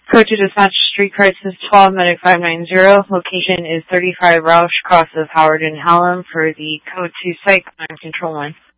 Code to dispatch Street Crisis 12, Medic 590. Location is 35 Roush, cross of Howard and Hallam for the Code to Site Command Control 1.